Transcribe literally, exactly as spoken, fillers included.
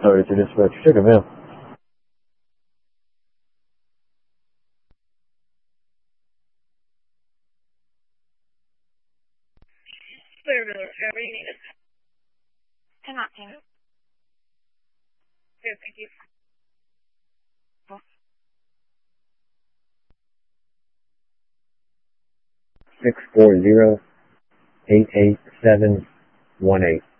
Sorry to dispatch. Check it out. Whatever you need. ten octane. Good, thank you. Six four zero eight eight seven one eight.